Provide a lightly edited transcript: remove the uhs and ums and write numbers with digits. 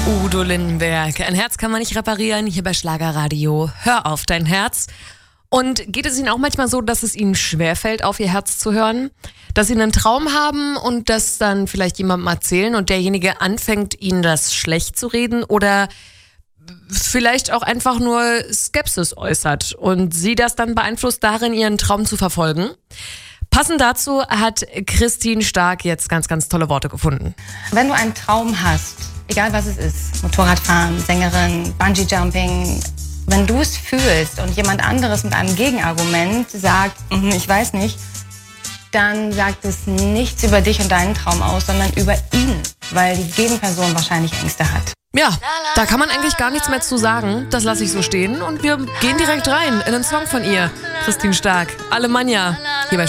Udo Lindenberg. Ein Herz kann man nicht reparieren, hier bei Schlagerradio. Hör auf dein Herz. Und geht es Ihnen auch manchmal so, dass es Ihnen schwerfällt, auf Ihr Herz zu hören? Dass Sie einen Traum haben und das dann vielleicht jemandem erzählen und derjenige anfängt, Ihnen das schlecht zu reden oder vielleicht auch einfach nur Skepsis äußert und Sie das dann beeinflusst darin, Ihren Traum zu verfolgen? Passend dazu hat Christine Stark jetzt ganz, ganz tolle Worte gefunden. Wenn du einen Traum hast, egal was es ist, Motorradfahren, Sängerin, Bungee-Jumping, wenn du es fühlst und jemand anderes mit einem Gegenargument sagt, ich weiß nicht, dann sagt es nichts über dich und deinen Traum aus, sondern über ihn, weil die Gegenperson wahrscheinlich Ängste hat. Ja, da kann man eigentlich gar nichts mehr zu sagen. Das lasse ich so stehen und wir gehen direkt rein in einen Song von ihr. Christine Stark, Alemannia, hier bei